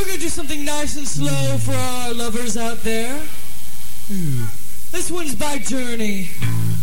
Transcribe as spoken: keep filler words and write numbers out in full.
we're gonna do something nice and slow for our lovers out there. This one's by Journey.